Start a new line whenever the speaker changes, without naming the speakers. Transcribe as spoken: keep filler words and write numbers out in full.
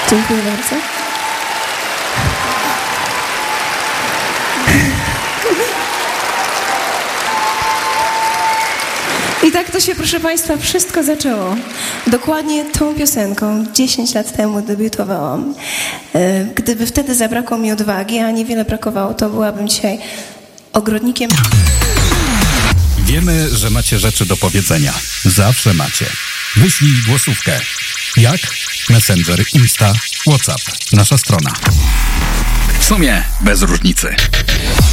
Dziękuję bardzo. I tak to się, proszę Państwa, wszystko zaczęło. Dokładnie tą piosenką dziesięć lat temu debiutowałam. Gdyby wtedy zabrakło mi odwagi, a niewiele brakowało, to byłabym dzisiaj ogrodnikiem.
Wiemy, że macie rzeczy do powiedzenia. Zawsze macie. Wyślij głosówkę. Jak? Messenger, Insta, WhatsApp. Nasza strona. W sumie bez różnicy.